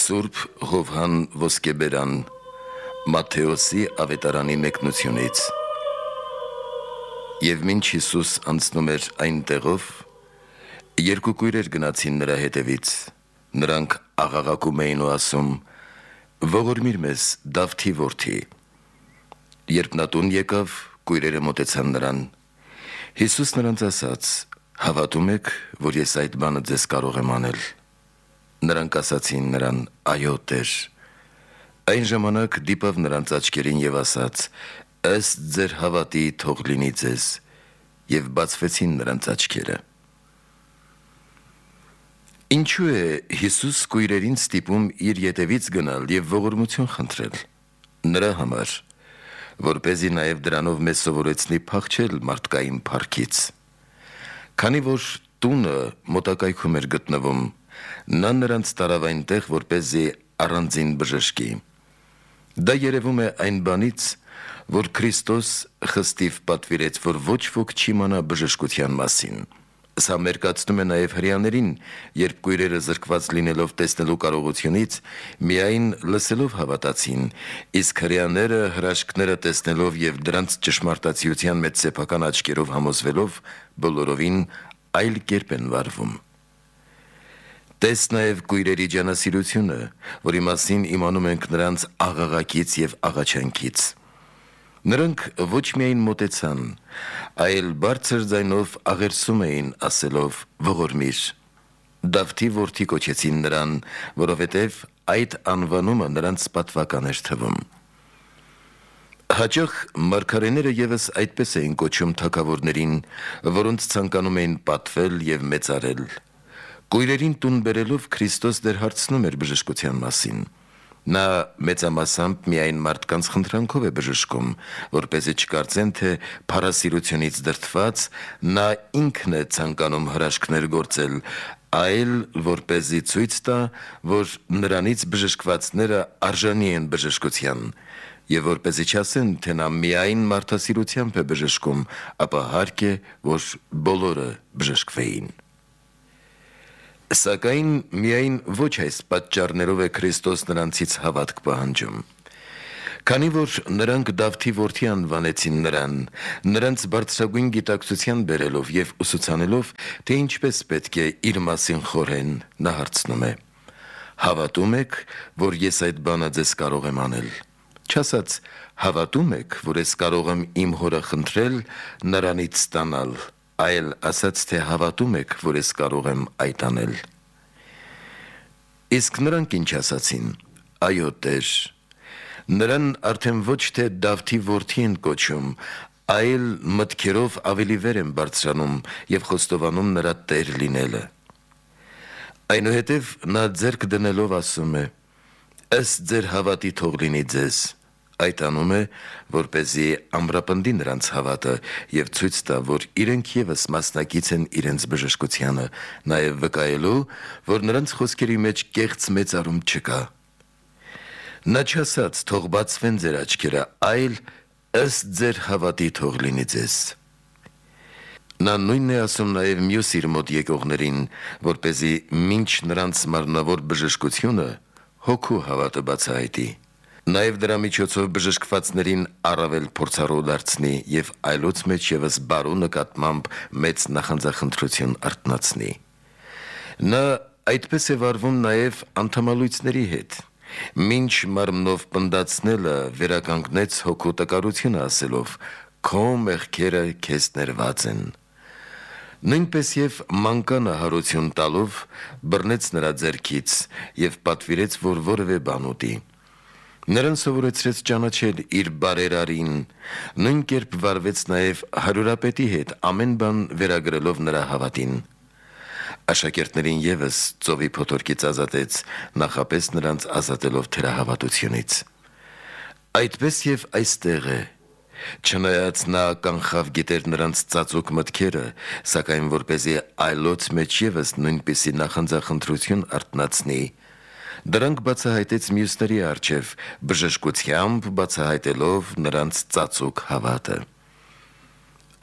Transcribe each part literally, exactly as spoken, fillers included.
Սուրբ Հովհան Ոսկեբերան Մատթեոսի ավետարանի մեկնությունից։ Եվ մինչ Հիսուս անցնում էր այն տեղով, երկու կույրեր գնացին նրա հետևից, նրանք աղաղակում էին ու ասում. «Ողորմիր մեզ, Դավթի որդի»։ Երբ նա տուն եկավ, կույրերը մոտեցան նրան։ Հիսուս նրանց ասաց. «Հավատում եք, որ ես այդ բանը ձեզ կարող եմ անել»։ Նրանք ասացին նրան. «Այո, Տեր»։ Այն ժամանակ դիպավ նրանց աչքերին և ասաց. «Ըստ ձեր հավատի թող լինի ձեզ», և բացվեցին նրանց աչքերը։ Ինչու է Հիսուս կույրերին ստիպում իր ետևից գնալ և ողորմություն խնդրել։ Նրա համար, որպեսզի նաև դրանով մեզ սովորեցնի փախչել մարդկային փառքից։ Քանի որ տունը մոտակայքում էր գտնվում, նա նրանց տարավ այնտեղ, որպեսզի առանձին բժշկի։ Դա երևում է այն բանից, որ Քրիստոս խստիվ պատվիրեց, որ ոչ ոք չիմանա բժշկության մասին։ Սա մերկացնում է նաև հրեաներին, երբ կույրերը զրկված լինելով տեսնելու կարողությունից, միայն լսելով հավատացին, իսկ հրեաները հրաշքները տեսնելով և դրանց ճշմարտացիության մեջ սեփական աչքերով համոզվելով, բոլորովին այլ կերպ են վարվում։ Տես նաև կույրերի ջանասիրությունը, որի մասին իմանում ենք նրանց աղաղակից և աղաչանքից։ Նրանք ոչ միայն մոտեցան, այլ բարձր ձայնով աղերսում էին, ասելով. «Ողորմիր»։ Դավթի որդի կոչեցին նրան, որովհետև այդ անվանումը նրանց պատվական էր թվում։ Հաճախ մարգարեները ևս այդպես էին կոչում թագավորներին, որոնց ցանկանում էին պատվել և մեծարել։ Կույրերին տուն բերելով Քրիստոս դեռ հարցնում էր բժշկության մասին։ Նա մեծամասամբ միայն մարդկանց խնդրանքով է բժշկում, որպեսզի չկարծեն, թե փառասիրությունից դրդված նա ինքն է ցանկանում հրաշքներ գործել, այլ որպեսզի ցույց տա, որ նրանից բժշկվածները արժանի են բժշկության, և որպեսզի չասեն, թե նա միայն մարդասիրությամբ է բժշկում, ապա հարկ է, որ բոլորը բժշկվեին։ Սակայն միայն ոչ այս պատճառներով է Քրիստոս նրանցից հավատք պահանջում։ Քանի որ նրանք Դավթի որդի անվանեցին նրան, նրանց բարձրագույն գիտակցության բերելով և ուսուցանելով, թե ինչպես պետք է իր մասին խորհեն, նա հարցնում է. «Հավատում եք, որ ես այդ բանը ձեզ կարող եմ անել»։ Չասաց. «Հավատում եք, որ ես կարող եմ իմ Հորը խնդրել, նրանից ստանալ», այլ ասաց, թե հավատում եք, որ ես կարող եմ այդ անել։ Իսկ նրանք ինչ ասացին. «Այո, Տեր»։ Նրան արդեն ոչ թե Դավթի որդի են կոչում, այլ մտքերով ավելի վեր են բարձրանում և խոստովանում նրա Տեր լինելը։ Այնուհետև նա ձեռք դնելով ասում է. «Ըստ ձեր հավատի թող լինի ձեզ»։ Այդ անում է, որպեսզի ամրապնդի նրանց հավատը և ցույց տա, որ իրենք ևս մասնակից են իրենց բժշկությանը, նաև վկայելու, որ նրանց խոսքերի մեջ կեղծ մեծարում չկա։ Նա չասաց. «Թող բացվեն ձեր աչքերը», այլ «Ըստ ձեր հավատի թող լինի ձեզ»։ Նա նույնն է ասում նաև մյուս իր մոտ եկողներին, որպեսզի մինչ նրանց մարմնավոր բժշկությունը հոգու հավատը բացահայտի։ Նաև դրա միջոցով բժշկվածներին առավել փորձառու դարձնի և այլոց մեջ ևս բարու նկատմամբ մեծ նախանձախնդրություն արթնացնի։ Նա այդպես է վարվում նաև անդամալույցների հետ։ Մինչ մարմնով պնդացնելը վերականգնեց հոգու տկարությունը ասելով. «Քո մեղքերը քեզ ներված են»։ Նույնպես և մանկանը հարություն տալով բռնեց նրա ձեռքից և պատվիրեց, որ որևէ բան ուտի։ Նրան սովորեցրեց ճանաչել իր բարերարին, նույն կերպ վարվեց նաև հարյուրապետի հետ, ամեն բան վերագրելով նրա հավատին։ Աշակերտներին ևս ծովի փոթորկից ազատեց, նախապես նրանց ազատելով թերահավատությունից։ Այդպես և այստեղ է։ Չնայած նա կանխավ գիտեր նրանց ծածուկ մտքերը, սակայն որպեսզի այլոց մեջ ևս նույնպիսի նախանձախնդրություն արթնացնի, դրանք բացահայտեց մյուսների առջև, բժշկությամբ բացահայտելով նրանց ծածուկ հավատը։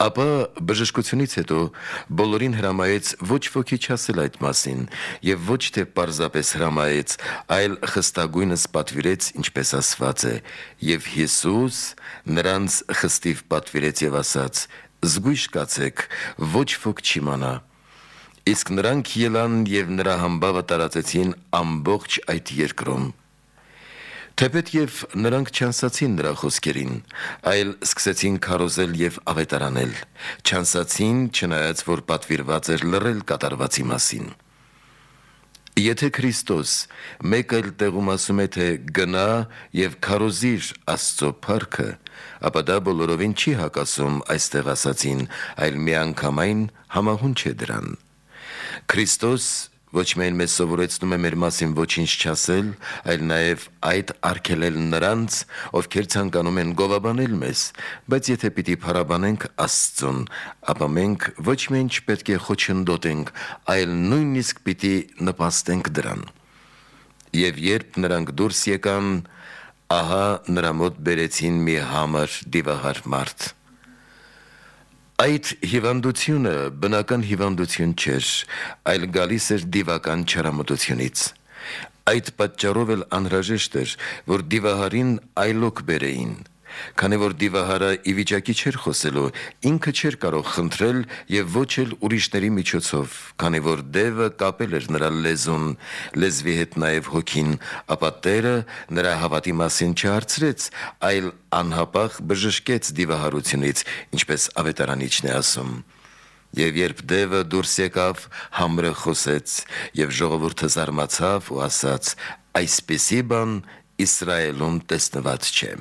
Ապա բժշկությունից հետո բոլորին հրամայեց ոչ ոքի չասել այդ մասին եւ ոչ թե պարզապես հրամայեց, այլ խստագույնս պատվիրեց, ինչպես ասված է, եւ Հիսուս նրանց խստիվ պատվիրեց եւ ասաց. «Զգույշ կացեք, ոչ ոք չիմանա»։ Իսկ նրանք ելան եւ նրա համբավը տարածեցին ամբողջ այդ երկրում։ Թեպետ նրանք չանսացին նրա խոսքերին, այլ սկսեցին քարոզել եւ ավետարանել, չանսացին, չնայած որ պատվիրված էր լռել կատարվածի մասին։ Եթե Քրիստոս մեկ այլ տեղում ասում է, թե գնա եւ քարոզիր Աստծո փառքը, ապա դա բոլորովին չի հակասում այստեղ ասածին, այլ միանգամայն համահունչ է դրան։ Քրիստոս ոչ միայն մեզ սովորեցնում է մեր մասին ոչինչ չասել, այլ նաև այդ արգելել նրանց, ովքեր ցանկանում են գովաբանել մեզ, բայց եթե պիտի փառաբանենք Աստծուն, ապա մենք ոչ միայն չպետք է խոչընդոտենք, այլ նույնիսկ պիտի նպաստենք դրան։ Եվ երբ նրանք դուրս եկան, ահա նրա մոտ բերեցին մի համր դիվահար մարդ։ Այդ հիվանդությունը բնական հիվանդություն չէր, այլ գալիս էր դիվական չարամտությունից։ Այդ պատճառով էլ անհրաժեշտ էր, որ դիվահարին այլոք բերեին, քանի որ դիվահարը ի վիճակի չէր խոսելու, ինքը չէր կարող խնդրել եւ ոչ էլ ուրիշների միջոցով, քանի որ դևը կապել էր նրա լեզուն, լեզվի հետ նաեւ հոգին, ապա Տերը նրա հավատի մասին չհարցրեց, այլ անհապաղ բժշկեց դիվահարությունից, ինչպես ավետարանիչն է ասում։ Եվ երբ դևը դուրս եկավ, համրը խոսեց, եւ ժողովուրդը զարմացավ ու ասաց. «Այսպիսի բան Իսրայելում տեսնված չէ»։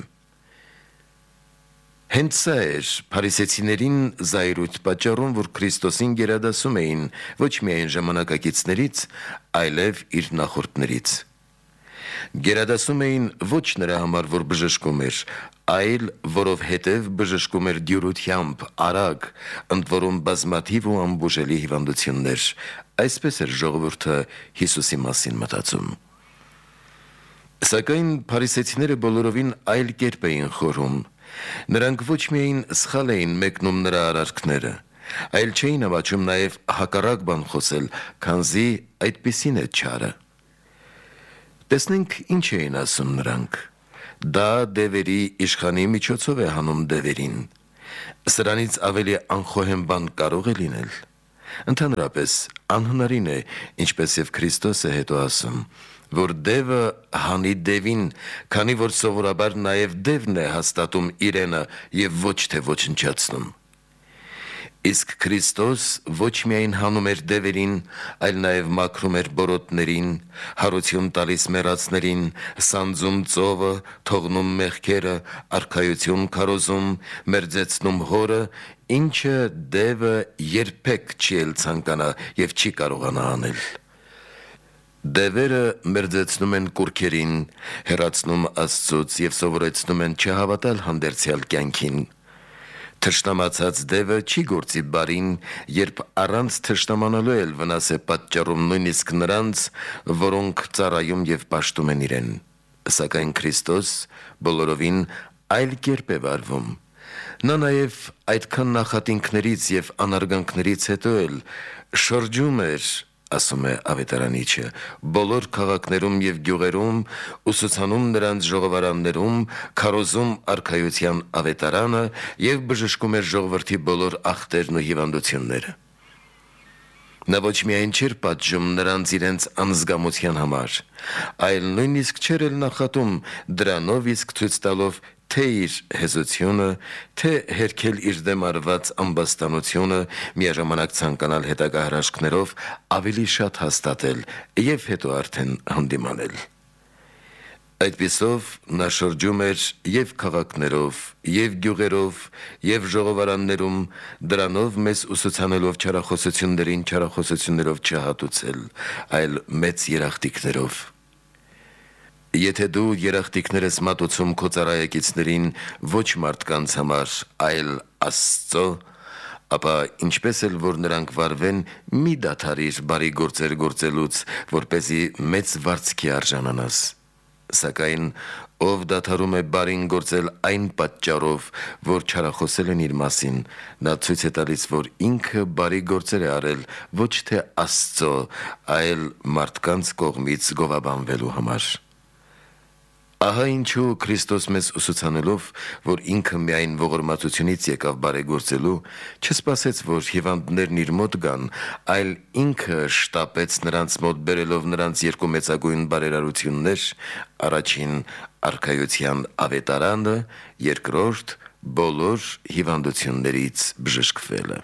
Հենց սա էր փարիսեցիներին զայրույթ պատճառում, որ Քրիստոսին գերադասում էին ոչ միայն ժամանակակիցներից, այլև իր նախորդներից։ Գերադասում էին ոչ նրա համար, որ բժշկում էր, այլ որովհետև բժշկում էր դյուրությամբ, արագ, ընդ որում բազմաթիվ ու անբուժելի հիվանդություններ։ Այսպես էր ժողովուրդը Հիսուսի մասին մտածում։ Սակայն փարիսեցիները բոլորովին այլ կերպ էին խորհում։ Նրանք ոչ միայն սխալ էին մեկնում նրա արարքները, այլ չէին ամաչում նաև հակառակ բան խոսել, քանզի այդպիսին է չարը։ Տեսնենք ինչ էին ասում նրանք։ Դա դևերի իշխանի միջոցով է հանում դևերին։ Սրանից ավելի անխոհեմ բան կարող է լինել։ Ընդհանրապես անհնարին է, ինչպես եւ Քրիստոսը հետո ասում, որ դևը հանի դևին, քանի որ սովորաբար նաև դևն է հաստատում իրենը եւ ոչ թե ոչնչացնում։ Իսկ Քրիստոս ոչ միայն հանում էր դևերին, այլ նաև մաքրում էր բորոտներին, հարություն տալիս մեռածներին, սանձում ծովը, թողնում մեղքերը, արքայություն քարոզում, մերձեցնում հորը, ինչը դևը երբեք չի էլ ցանկանա եւ չի կարողանա անել։ Դևերը մերձեցնում են կուռքերին, հեռացնում Աստծուց եւ սովորեցնում են չհավատալ հանդերձյալ կյանքին։ Թշնամացած դևը չի գործի բարին, երբ առանց թշնամանալու էլ վնաս է պատճառում նույնիսկ նրանց, որոնք ծառայում եւ պաշտում են իրեն։ Սակայն Քրիստոս բոլորովին այլ կերպ է վարվում։ Նա նաեւ այդքան նախատինքներից եւ անարգանքներից հետո էլ շրջում էր, ասում է ավետարանիչը, բոլոր քաղաքներում եւ գյուղերում, ուսուցանում նրանց ժողովարաններում, քարոզում արքայության ավետարանը եւ բժշկում էր ժողովրդի բոլոր ախտերն ու հիվանդությունները։ Նա ոչ միայն չէր պատժում նրանց իրենց անզգամության համար, այլ նույնիսկ չէր էլ նախատում դրանով իսկ ցույց տալով թե իր հեզությունը, թե հերքել իր դեմ արված ամբաստանությունը, միաժամանակ ցանկանալ հետագա հրաշքներով ավելի շատ հաստատել եւ հետո արդեն հանդիմանել։ Այդպիսով նա շրջում էր եւ քաղաքներով, եւ գյուղերով, եւ ժողովարաններում, դրանով մեզ ուսուցանելով չարախոսություններին չարախոսություններով չհատուցել, այլ մեծ երախտիկներով։ Եթե դու երախտիկներս մատուցում քո ծառայակիցներին ոչ մարդկանց համար, այլ Աստծո, ապա ինչպես էլ որ նրանք վարվեն, մի դադարիր բարի գործեր գործելուց, որպեսզի մեծ վարձքի արժանանաս։ Սակայն ով դադարում է բարին գործել այն պատճառով, որ չարախոսել են իր մասին, նա ցույց է տալիս, որ ինքը բարի գործեր է արել ոչ թե Աստծո, այլ մարդկանց կողմից գովաբանվելու համար։ Ահա ինչու Քրիստոս մեզ ուսուցանելով, որ ինքը միայն ողորմածությունից եկավ բարեգործելու, չսպասեց, որ հիվանդներն իր մոտ գան, այլ ինքը շտապեց նրանց մոտ բերելով նրանց երկու մեծագույն բարերարություններ, առաջին արքայության ավետարանը, երկրորդ բոլոր հիվանդություններից բժշկվելը։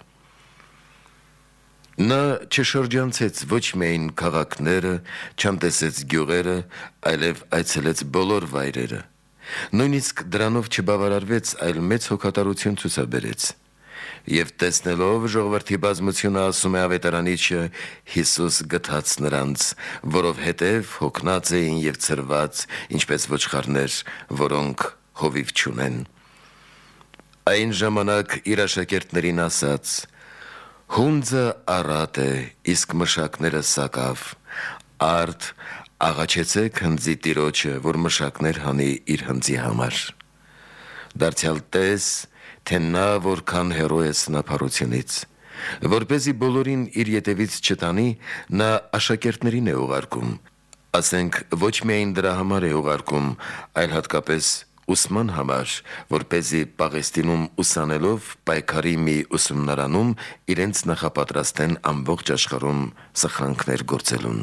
Նա չշրջանցեց ոչ միայն քաղաքները, չանտեսեց գյուղերը, այլև այցելեց բոլոր վայրերը։ Նույնիսկ դրանով չբավարարվեց, այլ մեծ հոգատարություն ցուցաբերեց։ Եվ տեսնելով ժողովրդի բազմությունը, ասում է ավետարանիչը, Հիսուս գթաց նրանց, որովհետև հոգնած էին և ցրված, ինչպես ոչխարներ, որոնք հովիվ չունեն։ Այն ժամանակ իր աշակերտներին ասաց. «Հունձը առատ է, իսկ մշակները սակավ, արդ աղաչեցեք հնձի տիրոջը, որ մշակներ հանի իր հնձի համար։ Դարձյալ տես, թե նա որքան հեռու է սնափառությունից, որպեսզի բոլորին իր ետևից չտանի, նա աշակերտներին է ուղարկում, ասենք ոչ միայն դրա համար է ուղարկում, այլ հատկապես ուսման համար, որպեսզի Պաղեստինում ուսանելով պայքարի մի ուսումնարանում իրենց նախապատրաստեն ամբողջ աշխարհում սխրանքներ գործելուն։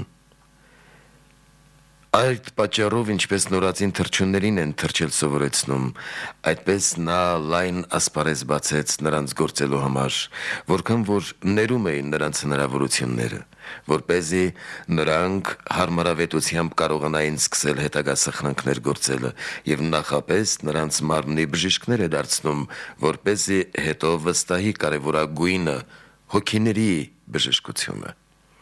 Այդ պատճառով, ինչպես նորածին թռչուններին են թռչել սովորեցնում, այդպես նա լայն ասպարեզ բացեց նրանց գործելու համար, որքան որ ներում էին նրանց հնարավորությունները, որպեսզի նրանք հարմարավետությամբ կարողանային սկսել հետագա սխրանքներ գործելը և նախապես նրանց մարմնի բժիշկներ է դարձնում, որպեսզի հետո վստահի կարևորագույնը հոգիների բժշկությունը։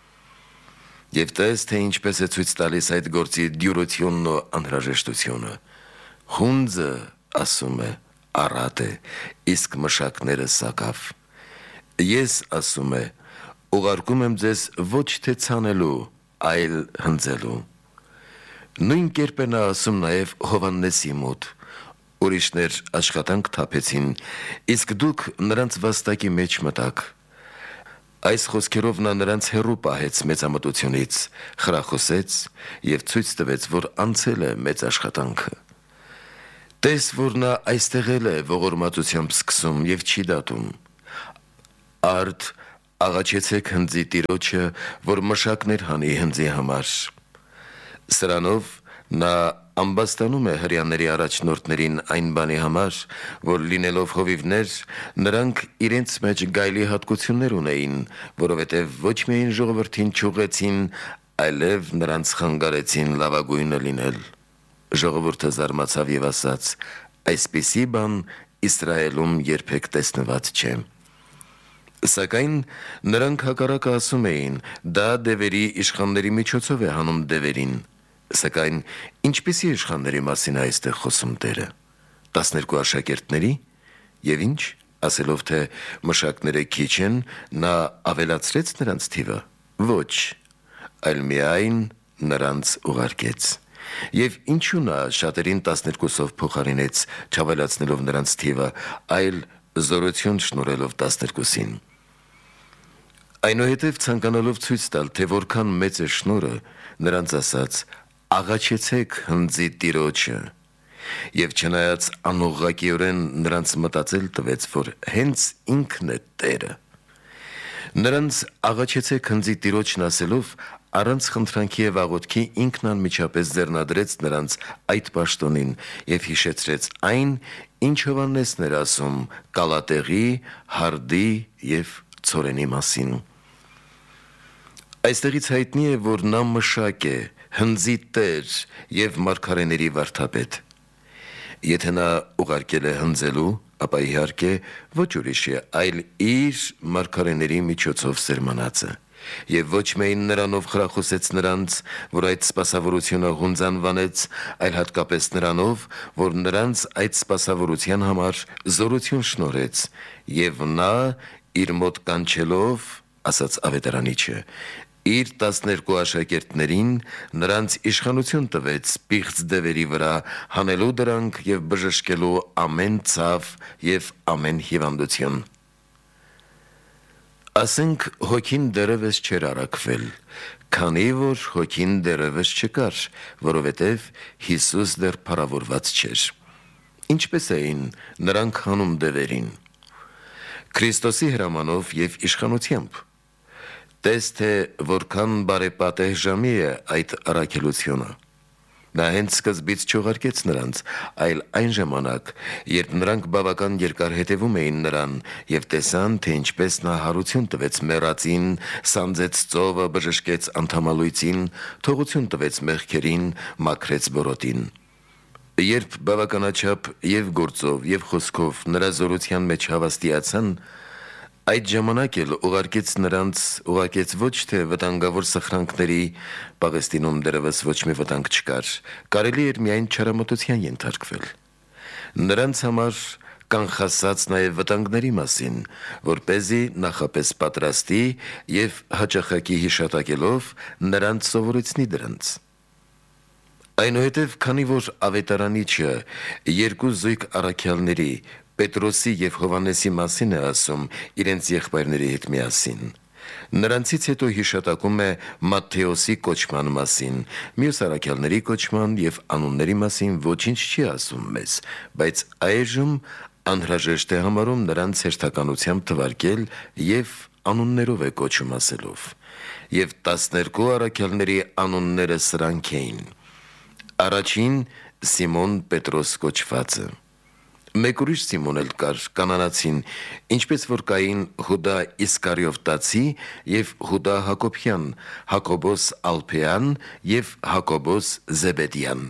Եվ տես, թե ինչպես է ցույց տալիս այդ գործի դյուրությունն ու անհրաժեշտությունը։ Հունձը, ասում է, առատ է, իսկ մշակները սակավ։ Ես, ասում է, ուղարկում եմ ձեզ ոչ թե ցանելու, այլ հնձելու։ Նույն կերպ է նա ասում նաև Հովհաննեսի մոտ. ուրիշներ աշխատանք թափեցին, իսկ դուք նրանց վաստակի մեջ մտաք։ Այս խոսքերով նա նրանց հեռու պահեց մեծամտությունից, խրախուսեց և ցույց տվեց, որ անցել է մեծ աշխատանքը։ Տես, որ նա այստեղ էլ է ողորմածությամբ սկսում և չի դատում։ Արդ աղաչեցեք հնձի տիրոջը, որ մշակներ հանի հնձի համար։ Սրանով նա ամբաստանում է հրեաների առաջնորդներին այն բանի համար, որ լինելով հովիվներ, նրանք իրենց մեջ գայլի հատկություններ ունեին, որովհետև ոչ միայն ժողովրդին չուղղեցին, այլև նրանց խանգարեցին լավագույնը լինել։ Ժողովուրդը զարմացավ և ասաց. այսպիսի բան Իսրայելում երբեք տեսնված չէ։ Սակայն նրանք հակառակը ասում էին. դա դևերի իշխանների միջոցով է հանում դևերին։ Սակայն ինչպիսի իշխանների մասին է այստեղ խոսում Տերը։ Տասներկու աշակերտների։ Եվ ինչ, ասելով, թե մշակները քիչ են, նա ավելացրեց նրանց թիվը։ Ոչ, այլ միայն նրանց ուղարկեց։ Եվ ինչու նա շատերին տասներկուսով փոխարինեց, չավելացնելով նրանց թիվը, այլ զորություն շնորհելով տասներկուսին։ Այնուհետև ցանկանալով ցույց տալ, թե որքան մեծ է շնորհը, նրանց ասաց. աղաչեցեք հնձի տիրոջը։ Եվ չնայած անուղղակիորեն նրանց մտածել տվեց, որ հենց ինքն է Տերը։ Նրանց աղաչեցեք հնձի տիրոջն ասելով, առանց խնդրանքի և աղոթքի ինքն անմիջապես ձեռնադրեց նրանց այդ պաշտոնին և հիշեցրեց այն, ինչ Հովհաննեսն էր ասում կալատեղի, հարդի և ցորենի մասին։ Այստեղից հայտնի է, որ նա մշակ է, հնձի տեր և մարգարեների վարդապետ։ Եթե նա ուղարկել է հնձելու, ապա իհարկե ոչ ուրիշի, այլ իր մարգարեների միջոցով սերմանածը։ Եվ ոչ միայն նրանով խրախուսեց նրանց, որ այդ սպասավորությունը հունձ անվանեց, այլ հատկապես նրանով, որ նրանց այդ սպասավորության համար զորություն շնորհեց, և նա իր մոտ կանչելով, ասաց ավետարանիչը, Իր տասներկու աշակերտներին նրանց իշխանություն տվեց պիղծ դևերի վրա հանելու դրանք և բժշկելու ամեն ցավ և ամեն հիվանդություն։ Ասենք հոգին դեռևս չէր առաքվել, քանի որ հոգին դեռևս չկար, որովհետև Հիսուս դեռ փառավորված չէր։ Ինչպես էին նրանք հանում դևերին։ Քրիստոսի հրամանով և իշխանությամբ։ Տես թե որքան բարեպատեհ ժամի է այդ առաքելությունը։ Նա հենց սկզբից չուղարկեց նրանց, այլ այն ժամանակ, երբ նրանք բավական երկար հետևում էին նրան և տեսան, թե ինչպես նա հարություն տվեց մեռածին, սանձեց ծովը, բժշկեց անդամալույծին, թողություն տվեց մեղքերին, մաքրեց բորոտին։ Երբ բավականաչափ և գործով և խոսքով նրա զորության մեջ հավաստիացան, այդ ժամանակ էլ ուղարկեց նրանց, ուղարկեց ոչ թե վտանգավոր սխրանքների, Պաղեստինում դեռևս ոչ մի վտանգ չկար, կարելի էր միայն չարամտության ենթարկվել։ Նրանց համար կանխասած նաև վտանգների մասին, որպեսզի նախապես պատրաստի և հաճախակի հիշատակելով նրանց սովորեցնի դրանց։ Այնուհետև, քանի որ ավետարանիչը երկու զույգ առաքյալների՝ Պետրոսի և Հովհաննեսի մասին է ասում իրենց եղբայրների հետ միասին, նրանցից հետո հիշատակում է Մատթեոսի կոչման մասին, մյուս առաքյալների կոչման և անունների մասին ոչինչ չի ասում մեզ, բայց այժմ անհրաժեշտ է համարում նրանց հերթականությամբ թվարկել և անուններով է կոչում ասելով։ Եվ տասներկու առաքյալների անունները սրանք էին. Առաջին Սիմոն Պետրոս կոչվածը, մեկ ուրիշ Սիմոն էլ կար, կանանացին, ինչպես որ կային Հուդա Իսկարիովտացի և Հուդա Հակոբյան, Հակոբոս Ալփեյան և Հակոբոս Զեբեդյան։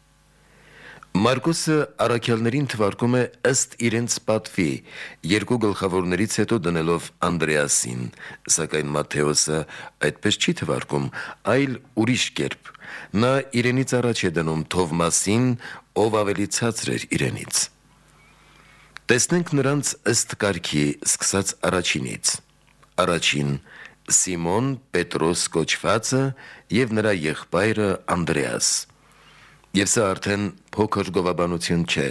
Մարկոսը առաքյալներին թվարկում է ըստ իրենց պատվի, երկու գլխավորներից հետո դնելով Անդրեասին, սակայն Մատթեոսը այդպես չի թվարկում, այլ ուրիշ կերպ։ Նա իրենից առաջ է դնում Թովմասին, ով ավելի ցածր էր իրենից։ Տեսնենք նրանց ըստ կարգի, սկսած առաջինից։ Առաջին Սիմոն Պետրոս կոչվածը և նրա եղբայրը Անդրեաս։ Եվ սա արդեն փոքր գովաբանություն չէ։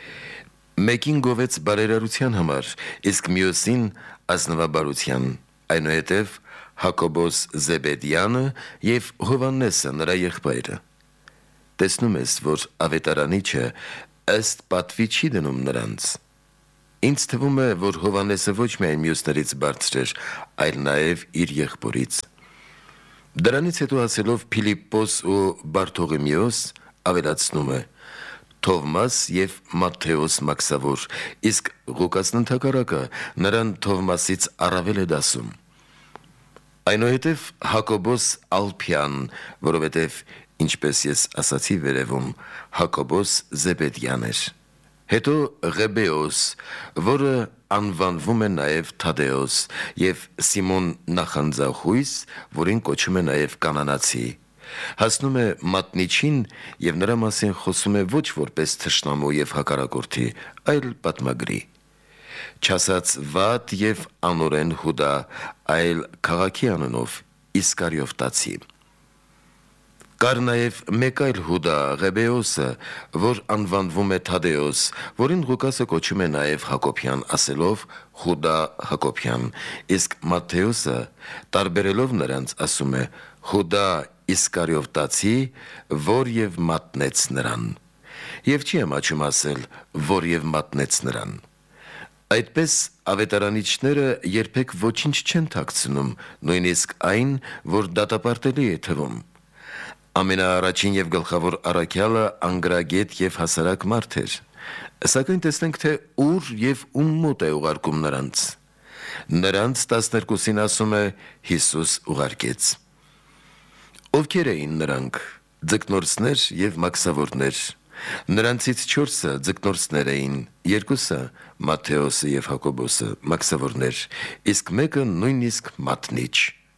Մեկին գովեց բարերարության համար, իսկ մյուսին ազնվաբարության, այնուհետև Հակոբոս Զեբեդյանը և Հովհաննեսը նրա եղբայրը։ Տեսնում ես, որ ավետարանիչը ըստ պատվի չի դնում նրանց։ Ինձ թվում է, որ Հովհաննեսը ոչ միայն մյուսներից բարձր էր, այլ նաև իր եղբորից։ Դրանից հետո ասելով Փիլիպպոս ու Բարթողիմեոս, ավելացնում է. Թովմաս և Մատթեոս Մաքսավոր, իսկ Ղուկասն ընդհակառակը նրան Թովմասից առավել է դասում։ Այնուհետև Հակոբոս Ալփյան, որովհետև, ինչպես ես ասացի վերևում, Հակոբոս Զեբեդյան էր։ Հետո Ղեբեոս, որը անվանվում է նաև Թադեոս, և Սիմոն նախանձախույս, որին կոչում է նաև կանանացի, հասնում է մատնիչին և նրա մասին խոսում է ոչ որպես թշնամու և հակառակորդի, այլ պատմագրի։ Չասած վատ և անօրեն Հուդա, այլ քաղաքի անունով Իսկարիովտացի։ Կար նաև մեկ այլ Հուդա, Ղեբեոսը, որ անվանվում է Թադեոս, որին Ղուկասը կոչում է նաև Հակոբյան, ասելով Հուդա Հակոբյան, իսկ Մատթեոսը, տարբերելով նրանց, ասում է Հուդա Իսկարիովտացի, որ և մատնեց նրան։ Եվ չի ամաչում ասել, որ և մատնեց նրան։ Այդպես ավետարանիչները երբեք ոչինչ չեն թաքցնում, նույնիսկ այն, որ դատապարտելի է թվում։ Ամենաառաջին և գլխավոր առաքյալը անգրագետ և հասարակ մարդ էր, սակայն տեսնենք, թե ուր և ում մոտ է ուղարկում նրանց։ Նրանց տասներկուսին ասում է Հիսուս ուղարկեց։ Ովքեր էին նրանք, ձկնորսներ և մաքսավորներ։ Նրանցից չորսը ձկնորսներ էին, երկուսը Մատթեոսը և Հակոբոսը մաքսավորներ, իսկ մեկը նույնիսկ մատնիչ։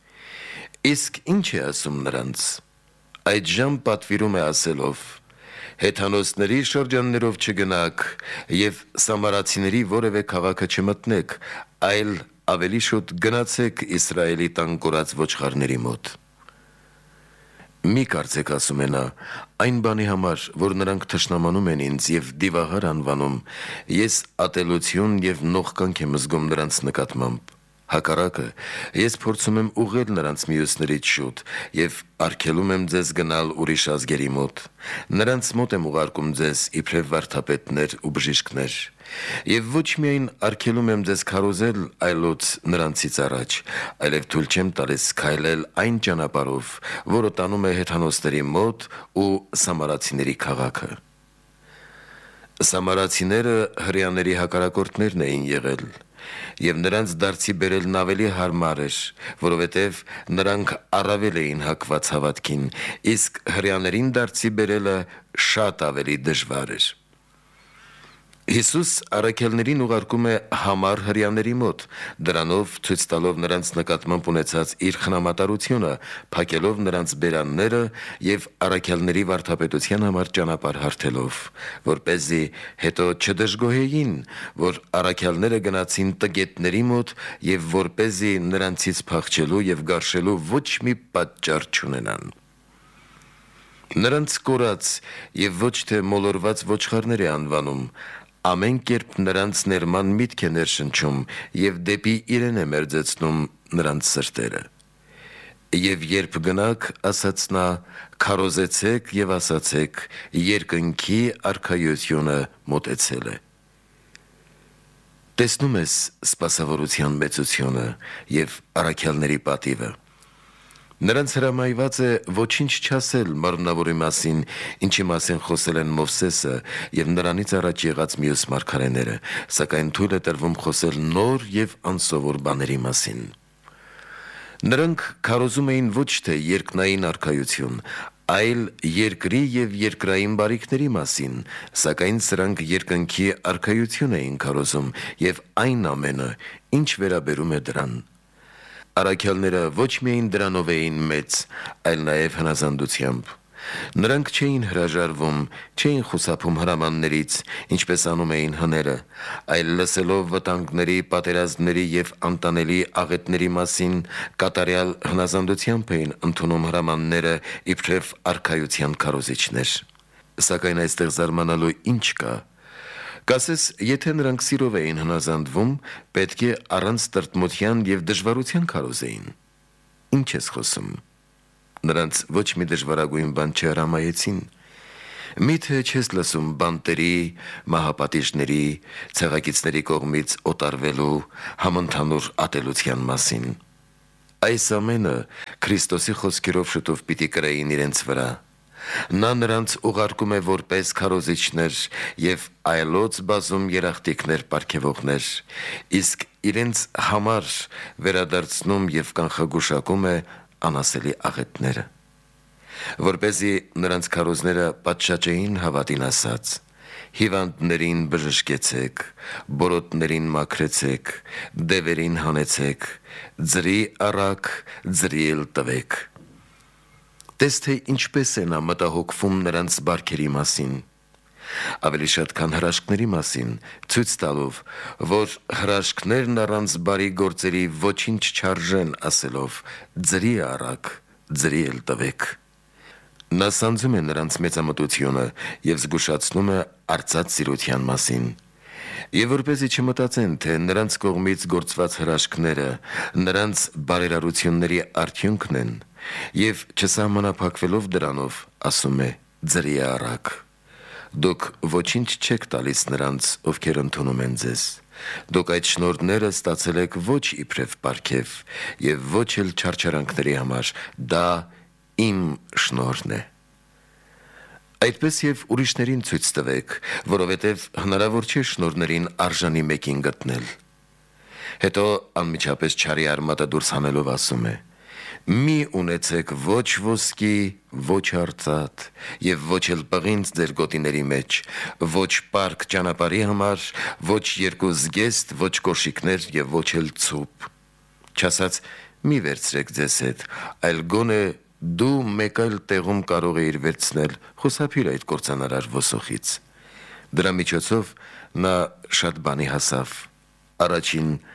Իսկ ինչ է ասում նրանց։ Այդժամ պատվիրում է ասելով. հեթանոսների շրջաններով չգնաք և սամարացիների որևէ քաղաքը չմտնեք, այլ ավելի շուտ գնացեք Իսրայելի տան կորած ոչխարների մոտ։ Մի կարծեք, ասում է նա, այն բանի համար, որ նրանք թշնամանում են ինձ և դիվահար անվանում, ես ատելություն և նողկանք եմ զգում նրանց նկատմամբ։ Հակառակը, ես փորձում եմ ուղղել նրանց մյուսներից շուտ և արգելում եմ ձեզ գնալ ուրիշ ազգերի մոտ։ Նրանց մոտ եմ ուղարկում ձեզ իբրև վարդապետներ ու բժիշկներ։ Եվ ոչ միայն արգելում եմ ձեզ քարոզել այլոց նրանցից առաջ, այլև թույլ չեմ տալիս քայլել այն ճանապարհով, որը տանում է հեթանոսների մոտ ու սամարացիների քաղաքը։ Սամարացիները հրեաների հակառակորդներն էին եղել, և նրանց դարձի բերելն ավելի հարմար էր, որովհետև նրանք առավել էին հակված հավատքին, իսկ հրեաներին դարձի բերելը շատ ավելի դժվար էր։ Հիսուս առաքյալներին ուղարկում է համառ հրեաների մոտ, դրանով ցույց տալով նրանց նկատմամբ ունեցած իր խնամատարությունը, փակելով նրանց բերանները և առաքյալների վարդապետության համար ճանապարհ հարթելով, որպեսզի հետո չդժգոհեին, որ առաքյալները գնացին տգետների մոտ և որպեսզի նրանցից փախչելու և գարշելու ոչ մի պատճառ չունենան։ Նրանց կորած և ոչ թե մոլորված ոչխարներ է անվանում, ամեն կերպ նրանց ներման միտք է ներշնչում և դեպի իրեն է մերձեցնում նրանց սրտերը։ Եվ երբ գնաք, ասաց նա, քարոզեցեք և ասացեք. երկնքի արքայությունը մոտեցել է։ Տեսնում ես սպասավորության մեծությունը և առաքյալների պատիվը։ Նրանց հրամայված է ոչինչ չասել մարմնավորի մասին, ինչի մասին խոսել են Մովսեսը և նրանից առաջ եղած մյուս մարգարեները, սակայն թույլ է տրվում խոսել նոր և անսովոր բաների մասին։ Նրանք քարոզում էին ոչ թե երկնային արքայություն, այլ երկրի և երկրային բարիքների մասին, սակայն սրանք երկնքի արքայություն էին քարոզում և այն ամենը, ինչ վերաբերում է դրան։ Առաքյալները ոչ միայն դրանով էին մեծ, այլ նաև հնազանդությամբ։ Նրանք չէին հրաժարվում, չէին խուսափում հրամաններից, ինչպես անում էին հները, այլ լսելով վտանգների, պատերազմների և անտանելի աղետների մասին, կատարյալ հնազանդությամբ էին ընդունում հրամանները իբրև արքայության քարոզիչներ։ Սակայն այստեղ զարմանալու ինչ կա։ Կասես, եթե նրանք սիրով էին հնազանդվում, պետք է առանց տրտմության և դժվարության քարոզեին։ Ինչ ես խոսում։ Նրանց ոչ մի դժվարագույն բան չհրամայեցին։ Մի՞թե չես լսում բանտերի, մահապատիժների, ցեղակիցների կողմից օտարվելու, համընդհանուր ատելության մասին։ Այս ամենը Քրիստոսի խոսքերով շուտով պիտի կրեին իրենց վրա։ Նա նրանց ուղարկում է որպես քարոզիչներ և այլոց բազում երախտիկներ պարգևողներ, իսկ իրենց համար վերադարձնում և կանխագուշակում է անասելի աղետները, որպեսզի նրանց քարոզները պատշաճեին հավատին ասած. հիվանդներին բժշկեցեք, բորոտներին մաքրեցեք, դևերին հանեցեք, ձրի առաք, ձրի էլ տվեք։ Տես թե ինչպես է նա մտահոգվում նրանց բարքերի մասին, ավելի շատ քան հրաշքների մասին, ցույց տալով, որ հրաշքներն առանց բարի գործերի ոչինչ չարժեն, ասելով. ձրի առաք, ձրի էլ տվեք։ Նա սանձում է նրանց մեծամտությունը և զգուշացնում է արծած սիրության մասին։ Եվ որպեսզի չմտածեն, թե նրանց կողմից գործված հրաշքները նրանց բարերարությունների արդյունքն են, և չսահմանափակվելով դրանով, ասում է. ձրի առաք։ Դուք ոչինչ չեք տալիս նրանց, ովքեր ընդունում են ձեզ։ Դուք այդ շնորհները ստացել եք ոչ իբրև պարգև և ոչ էլ չարչարանքների համար, դա իմ շնորհն է։ Այդպես և ուրիշներին ցույց տվեք, որովհետև հնարավոր չէ շնորհներին արժանի մեկին գտնել։ Հետո անմիջապես չարի արմատը դուրս հանելով ասում է. մի ունեցեք ոչ ոսկի, ոչ արծաթ և ոչ էլ պղինձ ձեր գոտիների մեջ, ոչ պարկ ճանապարհի համար, ոչ երկու զգեստ, ոչ կոշիկներ և ոչ էլ ցուպ։ Չասած մի վերցրեք ձեզ հետ, այլ գոնե դու մեկ այլ տեղում կարող էիր վերցնել, խուսափիր այդ կործանարար ոսոխից։ Դրա միջոցով նա շատ բանի հասավ։ Առաջին,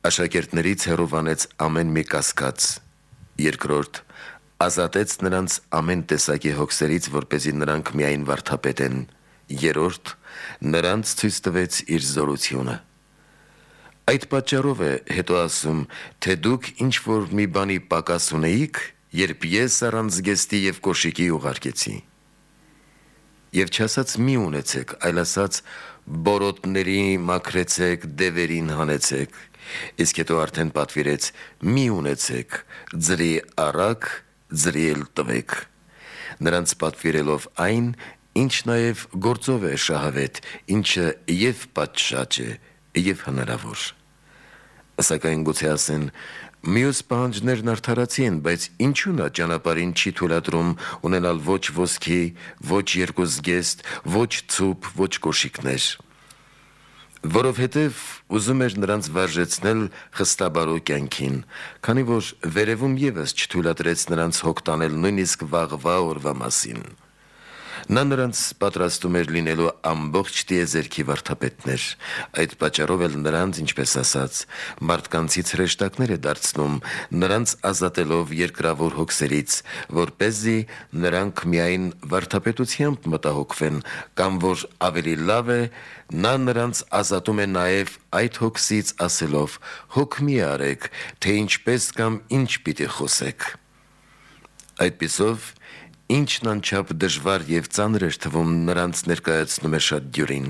Աշակերտներից հեռովանեց ամեն մի կասկած։ Երկրորդ, ազատեց նրանց ամեն տեսակի հոգսերից, որպեսզի նրանք միայն վարդապետեն։ Երրորդ, նրանց ցույց տվեց իր զորությունը։ Այդ պատճառով է հետո ասում, թե դուք ինչ-որ մի բանի պակաս ունեիք, երբ ես առանց զգեստի և կոշիկի ուղարկեցի։ Եվ չասաց մի ունեցեք, այլ ասաց բորոտների մաքրեցեք, դևերին հանեցեք, իսկ հետո արդեն պատվիրեց մի ունեցեք, ձրի առակ, ձրի էլ տվեք, նրանց պատվիրելով այն, ինչ նաև գործով է շահավետ, ինչը և պատշաճ է, և հնարավոր։ Սակայն գուցե ասեն, մյուս պահանջներն արդարացի են, բայց ինչու նա ճանապարհին չի թույլատրում ունենալ ոչ ոսկի, ոչ երկու զգեստ, ոչ ցուպ, ոչ կոշիկներ։ Որովհետև ուզում էր նրանց վարժեցնել խստաբարո կյանքին, քանի որ վերևում ևս չթույլատրեց նրանց հոգ տանել նույնիսկ վաղվա օրվա մասին։ Նա նրանց պատրաստում էր լինելու ամբողջ տիեզերքի վարդապետներ, այդ պատճառով էլ նրանց, ինչպես ասաց, մարդկանցից հրեշտակներ է դարձնում, նրանց ազատելով երկրավոր հոգսերից, որպեսզի նրանք միայն վարդապետությամբ մտահոգվեն, կամ որ ավելի լավ է, նա նրանց ազատում է նաև այդ հոգսից ասելով. «Հոգ մի արեք, թե ինչպես կամ ինչ պիտի խոսեք»։ Այդպիսով, ինչն անչափ դժվար և ծանր էր թվում, նրանց ներկայացնում է շատ դյուրին։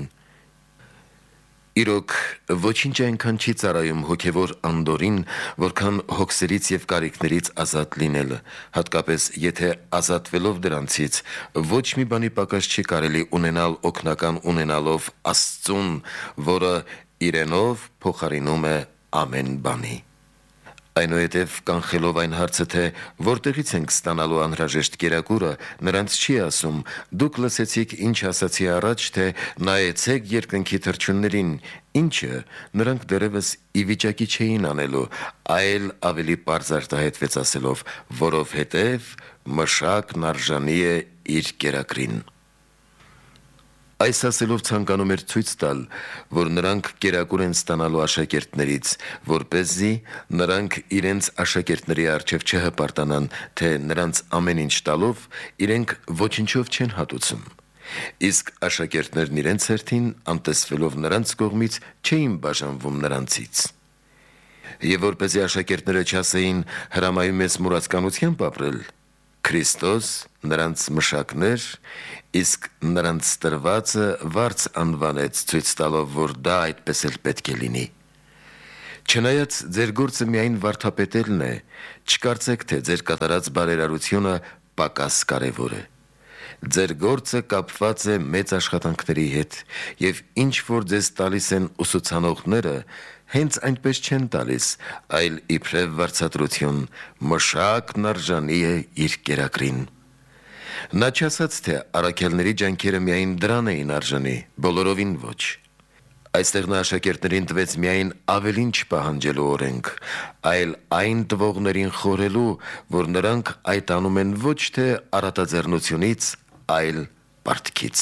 Իրոք, ոչինչ այնքան չի ծառայում հոգևոր անդորին, որքան հոգսերից և կարիքներից ազատ լինելը, հատկապես եթե ազատվելով դրանցից, ոչ մի բանի պակաս չի կարելի ունենալ օգնական ունենալով Աստծուն, որը իրենով փոխարինում է ամեն բանի։ Այնուհետև կանխելով այն հարցը, թե որտեղից ենք ստանալու անհրաժեշտ կերակուրը, նրանց չի ասում. «Դուք լսեցիք, ինչ ասացի առաջ, թե նայեցեք երկնքի թռչուններին», ինչը նրանք դեռևս ի վիճակի չէին անելու, այլ ավելի պարզ արտահայտվեց ասելով. «Որովհետև մշակն արժանի է իր կերակրին»։ Այս ասելով ցանկանում էր ցույց տալ, որ նրանք կերակուր են ստանալու աշակերտներից, որպեսզի նրանք իրենց աշակերտների առջև չհպարտանան, թե նրանց ամեն ինչ տալով իրենք ոչնչով չեն հատուցում։ Իսկ աշակերտներն իրենց հերթին, անտեսվելով նրանց կողմից, չէին բաժանվում նրանցից։ Եվ որպեսզի աշակերտները չասեին հրամայում ես մուրացկանությամբ ապրել, Քրիստոս նրանց մշակներ, իսկ նրանց տրվածը վարձ անվանեց, ցույց տալով, որ դա այդպես էլ պետք է լինի։ Չնայած ձեր գործը միայն վարդապետելն է, չկարծեք, թե ձեր կատարած բարերարությունը պակաս կարևոր է։ Ձեր գործը կապված է մեծ աշխատանքների հետ, և ինչ որ ձեզ տալիս են ուսուցանողները, հենց այնպես չեն տալիս, այլ իբրև վարձատրություն, մշակն արժանի է իր կերակրին։ Նա չասաց, թե առաքյալների ջանքերը միայն դրան էին արժանի, բոլորովին ոչ։ Այստեղ նա աշակերտներին տվեց միայն ավելին չպահանջելու օրենք, այլ այն տվողներին խորելու, որ նրանք այդ անում են ոչ թե առատաձեռնությունից, այլ պարտքից։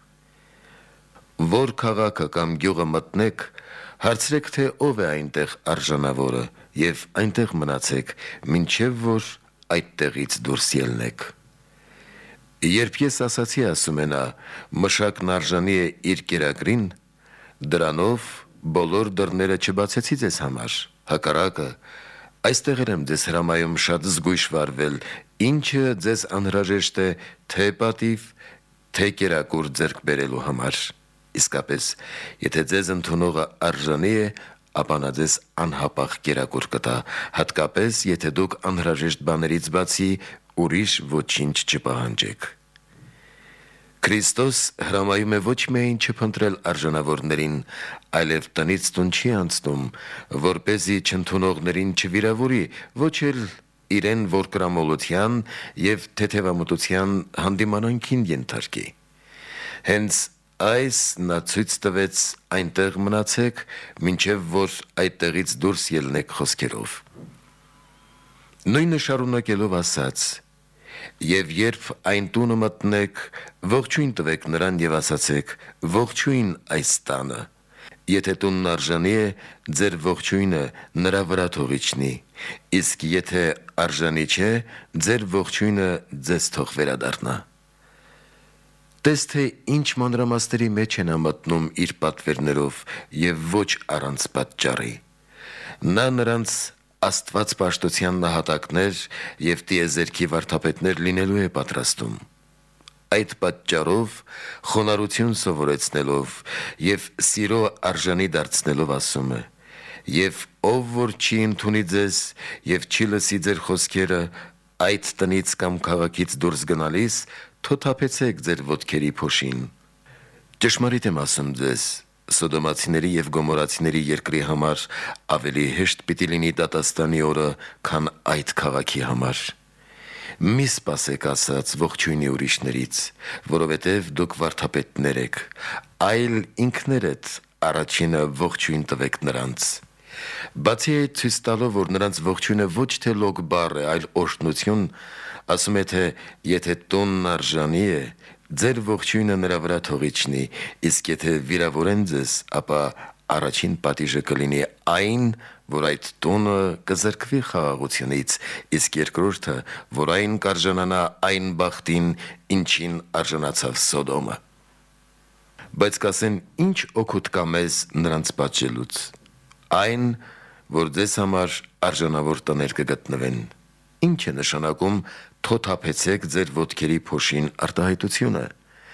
Որ քաղաքը կամ գյուղը մտնեք, հարցրեք, թե ով է այնտեղ արժանավորը, և այնտեղ մնացեք, մինչև որ այդտեղից դուրս ելնեք։ Երբ ես ասացի, ասում է նա, մշակն արժանի է իր կերակրին, դրանով բոլոր դռները չբացեցի ձեզ համար, հակառակը, այստեղ եմ ձեզ հրամայում շատ զգույշ վարվել, ինչը ձեզ անհրաժեշտ է թե պատիվ, թե կերակուր ձեռք բերելու համար։ Իսկապես, եթե ձեզ ընդունողը արժանի է, ապա նա ձեզ անհապաղ կերակուր կտա, հատկապես եթե դուք անհրաժեշտ բաներից բացի ուրիշ ոչինչ չպահանջեք։ Քրիստոս հրամայում է ոչ միայն չփնտրել արժանավորներին, այլև տնից տուն չի անցնում, որպեսզի չընդունողներին չվիրավորի, ոչ էլ իրեն ворկրամոլության և թեթևամտության հանդիմանանքին ենթարկի։ Հենց այս նա ցույց տվեց այնտեղ մնացեք, մինչև որ այդտեղից դուրս ելնեք խոսքերով։ Նույնը շարունակելով ասաց. «Եվ երբ այն տունը մտնեք, ողջույն տվեք նրան և ասացեք. ողջույն այս տանը, Եթե տունն արժանի է, ձեր ողջույնը նրա վրա թող իջնի, իսկ եթե արժանի չէ, ձեր ողջույնը ձեզ թող վերադառնա։ Տես թե ինչ մանրամասների մեջ է նա մտնում իր պատվերներով և ոչ առանց պատճառի։ Նա նրանց Աստված պաշտության նահատակներ և տիեզերքի վարդապետներ լինելու է պատրաստում։ Այդ պատճառով խոնարհություն սովորեցնելով և սիրո արժանի դարձնելով ասում է. «Եվ ով որ չի ընդունի ձեզ և չի լսի ձեր խոսքերը, այդ տնից կամ քաղաքից դուրս գնալիս թոթափեցեք ձեր ոտքերի փոշին»։ Ճշմարիտ եմ ասում ձեզ, Սոդոմացիների և Գոմորացիների երկրի համար ավելի հեշտ պիտի լինի դատաստանի օրը, քան այդ քաղաքի համար։ Մի սպասեք ասած ողջույնի ուրիշներից, որովհետև դուք վարդապետներ եք, այլ ինքներդ առաջինը ողջույն տվեք նրանց։ Բացի այդ, ցույց տալով, որ նրանց ողջույնը ոչ թե լոկ բառ է, այլ օրհնություն, ասում է, թե եթե տունն արժանի է, ձեր ողջույնը նրա վրա թող իջնի, իսկ եթե վիրավորեն ձեզ, ապա առաջին պատիժը կլինի այն, որ այդ տունը կզրկվի խաղաղությունից, իսկ երկրորդը, որ այն կարժանանա այն բախտին, ինչին արժանացավ Սոդոմը։ Բայց կասեն, ինչ օգուտ կա մեզ նրանց պատժելուց։ Այն, որ ձեզ համար արժանավոր տներ կգտնվեն։ Ինչ է նշանակում թոթափեցեք ձեր ոտքերի փոշին արտահայտությունը։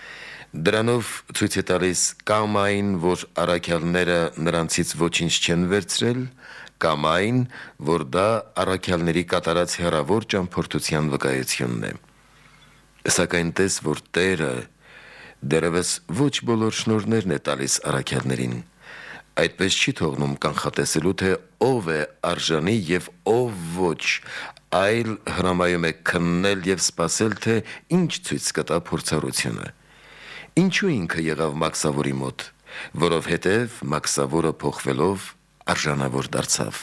Դրանով ցույց է տալիս կամ այն, որ առաքյալները նրանցից ոչինչ չեն վերցրել, կամ այն, որ դա առաքյալների կատարած հեռավոր ճամփորդության վկայությունն է։ Սակայն տես, որ Տերը դեռևս ոչ բոլոր շնորհներն է տալիս առաքյալներին։ Այդպես չի թողնում կանխատեսելու, թե ով է արժանի և ով ոչ, այլ հրամայում է քննել և սպասել, թե ինչ ցույց կտա փորձառությունը։ Ինչու ինքը եղավ մաքսավորի մոտ, որովհետև մաքսավորը փոխվելով արժանավոր դարձավ։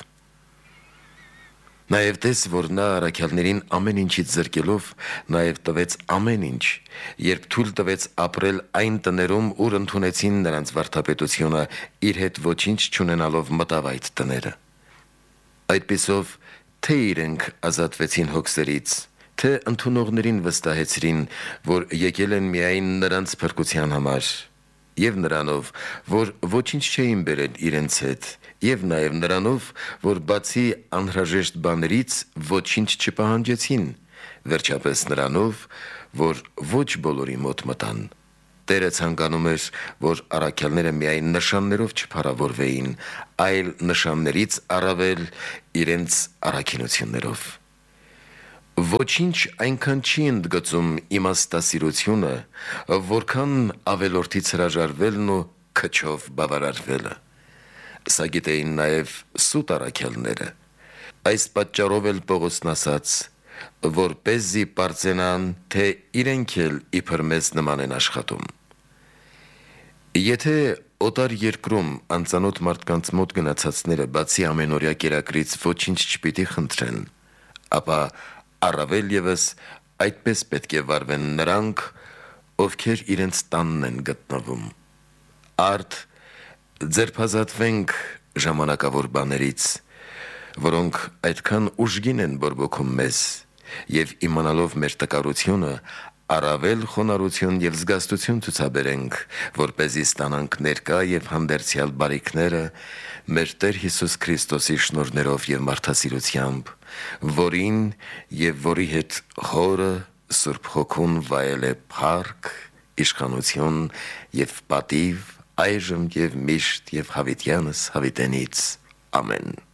Նաև տես, որ նա առաքյալներին ամեն ինչից զրկելով, նաև տվեց ամեն ինչ, երբ թույլ տվեց ապրել այն տներում, ուր ընդունեցին նրանց վարդապետությունը, իր հետ ոչինչ չունենալով մտավ այդ տները։ Այդպիսով, թե իրենք ազատվեցին հոգսերից, թե ընդունողներին վստահեցրին, որ եկել են միայն նրանց փրկության համար, և նրանով, որ ոչինչ չէին բերել իրենց հետ, և նաև նրանով, որ բացի անհրաժեշտ բաներից ոչինչ չպահանջեցին, վերջապես նրանով, որ ոչ բոլորի մոտ մտան։ Տերը ցանկանում էր, որ առաքյալները միայն նշաններով չփառավորվեին, այլ նշաններից առավել իրենց առաքինություններով։ Ոչինչ այնքան չի ընդգծում իմաստասիրությունը, որքան ավելորդից հրաժարվելն ու քչով բավարարվելը։ Սա գիտեին նաև սուտ առաքյալները։ Այս պատճառով էլ Պողոսն ասաց, որպեսզի պարծենան, թե իրենք էլ իբր մեզ նման են աշխատում։ Եթե օտար երկրում անծանոթ մարդկանց մոտ գնացածները բացի ամենօրյա կերակրից ոչինչ չպիտի խնդրեն, ապա առավել ևս այդպես պետք է վարվեն նրանք, ովքեր իրենց տանն են գտնվում։ Արդ ձերբազատվենք ժամանակավոր բաներից, որոնք այդքան ուժգին են բորբոքում մեզ, և իմանալով մեր տկարությունը, առավել խոնարհություն և զգաստություն ցուցաբերենք, որպեսզի ստանանք ներկա և հանդերձյալ բարիքները մեր Տեր Հիսուս Քրիստոսի շնորհներով և մարդասիրությամբ, որին և որի հետ Հորը Սուրբ Հոգուն վայել է փառք, իշխանություն և պատիվ այժմ և միշտ և հավիտյանս հավիտենից։ Ամեն։